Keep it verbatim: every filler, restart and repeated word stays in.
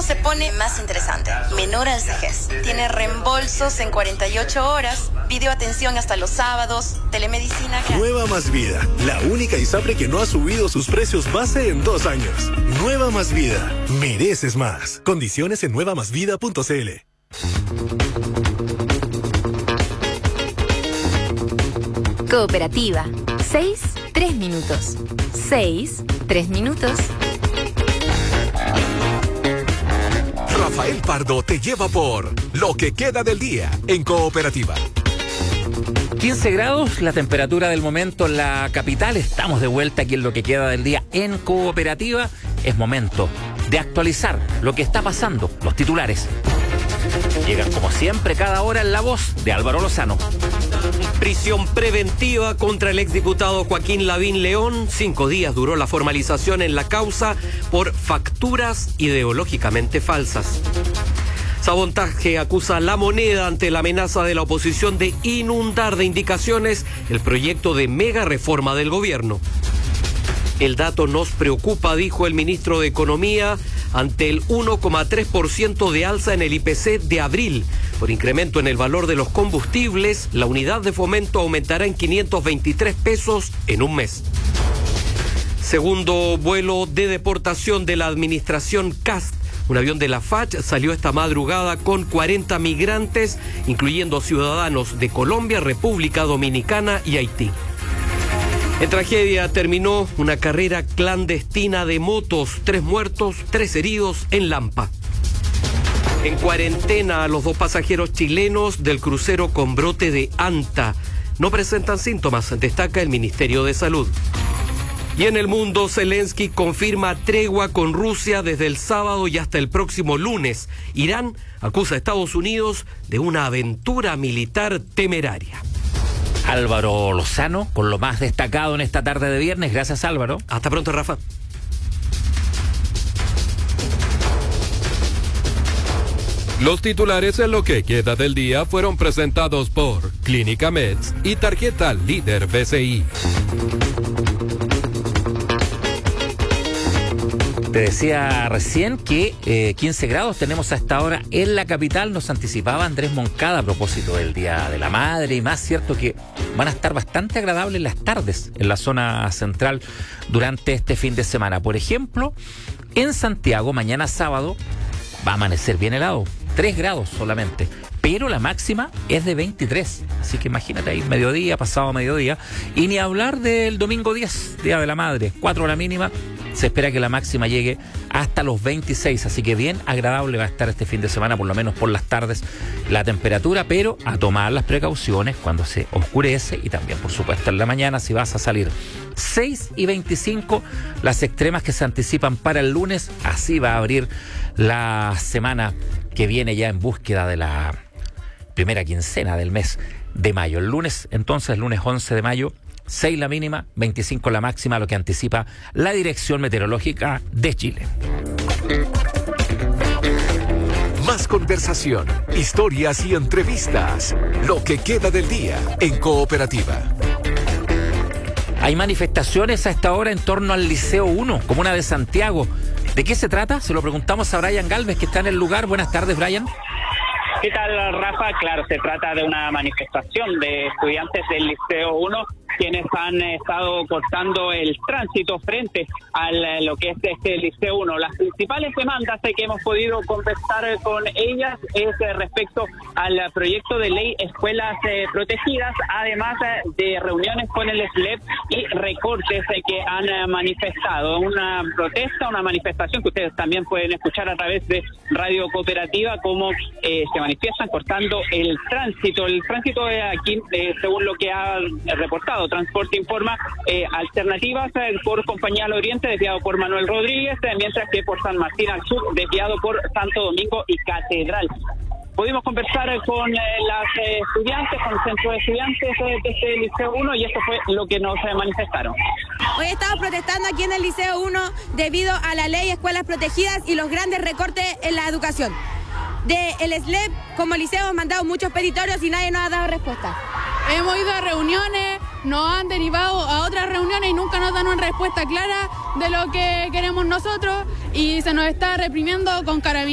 se pone más interesante. Menor al Cegés. Tiene reembolsos en cuarenta y ocho horas, videoatención hasta los sábados, telemedicina gratis. Nueva Más Vida, la única ISAPRE que no ha subido sus precios base en dos años. Nueva Más Vida, mereces más. Condiciones en nueva más vida punto c l. Cooperativa. Seis, tres minutos. Seis, tres minutos. Rafael Pardo te lleva por lo que queda del día en Cooperativa. quince grados, la temperatura del momento en la capital. Estamos de vuelta aquí en lo que queda del día en Cooperativa. Es momento de actualizar lo que está pasando, los titulares. Llegan como siempre cada hora en la voz de Álvaro Lozano. Prisión preventiva contra el exdiputado Joaquín Lavín León. Cinco días duró la formalización en la causa por facturas ideológicamente falsas. Sabotaje acusa a La Moneda ante la amenaza de la oposición de inundar de indicaciones el proyecto de mega reforma del gobierno. El dato nos preocupa, dijo el ministro de Economía, ante el uno coma tres por ciento de alza en el I P C de abril. Por incremento en el valor de los combustibles, la unidad de fomento aumentará en quinientos veintitrés pesos en un mes. Segundo vuelo de deportación de la administración Cast. Un avión de la F A C salió esta madrugada con cuarenta migrantes, incluyendo ciudadanos de Colombia, República Dominicana y Haití. En tragedia terminó una carrera clandestina de motos, tres muertos, tres heridos en Lampa. En cuarentena a los dos pasajeros chilenos del crucero con brote de Anta. No presentan síntomas, destaca el Ministerio de Salud. Y en el mundo, Zelensky confirma tregua con Rusia desde el sábado y hasta el próximo lunes. Irán acusa a Estados Unidos de una aventura militar temeraria. Álvaro Lozano, con lo más destacado en esta tarde de viernes. Gracias, Álvaro. Hasta pronto, Rafa. Los titulares en lo que queda del día fueron presentados por Clínica Meds y Tarjeta Líder B C I. Te decía recién que eh, quince grados tenemos a esta hora en la capital. Nos anticipaba Andrés Moncada a propósito del Día de la Madre, y más cierto que van a estar bastante agradables las tardes en la zona central durante este fin de semana. Por ejemplo, en Santiago, mañana sábado, va a amanecer bien helado, tres grados solamente, pero la máxima es de veintitrés, así que imagínate ahí mediodía, pasado mediodía, y ni hablar del domingo diez, Día de la Madre, cuatro la mínima. Se espera que la máxima llegue hasta los veintiséis, así que bien agradable va a estar este fin de semana, por lo menos por las tardes, la temperatura, pero a tomar las precauciones cuando se oscurece y también, por supuesto, en la mañana si vas a salir. seis y veinticinco, las extremas que se anticipan para el lunes, así va a abrir la semana que viene ya en búsqueda de la primera quincena del mes de mayo. El lunes, entonces, lunes once de mayo, seis la mínima, veinticinco la máxima, lo que anticipa la Dirección Meteorológica de Chile. Más conversación, historias y entrevistas. Lo que queda del día en Cooperativa. Hay manifestaciones a esta hora en torno al Liceo uno, comuna de Santiago. ¿De qué se trata? Se lo preguntamos a Brian Galvez, que está en el lugar. Buenas tardes, Brian. ¿Qué tal, Rafa? Claro, se trata de una manifestación de estudiantes del Liceo uno, quienes han estado cortando el tránsito frente a lo que es este Liceo uno. Las principales demandas que hemos podido conversar con ellas es respecto al proyecto de ley Escuelas eh, Protegidas, además de reuniones con el S L E P y recortes eh, que han eh, manifestado. Una protesta, una manifestación que ustedes también pueden escuchar a través de Radio Cooperativa, como eh, se manifiestan cortando el tránsito. El tránsito eh, aquí, eh, según lo que ha reportado Transporte Informa, eh, alternativas eh, por Compañía al Oriente, desviado por Manuel Rodríguez, eh, mientras que por San Martín al Sur, desviado por Santo Domingo y Catedral. Pudimos conversar eh, con eh, las eh, estudiantes, con el centro de estudiantes eh, de este Liceo uno, y esto fue lo que nos eh, manifestaron. Hoy estamos protestando aquí en el Liceo uno debido a la ley Escuelas Protegidas y los grandes recortes en la educación. De el S L E P, como liceo, hemos mandado muchos petitorios y nadie nos ha dado respuesta. Hemos ido a reuniones, nos han derivado a otras reuniones y nunca nos dan una respuesta clara de lo que queremos nosotros, y se nos está reprimiendo con carabineros.